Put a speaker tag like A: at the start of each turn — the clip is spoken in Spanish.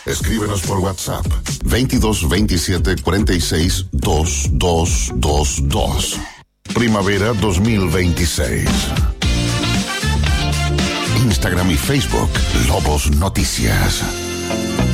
A: Escríbenos por WhatsApp 22 27 46 2222. Primavera 2026. Instagram y Facebook, Lobos Noticias.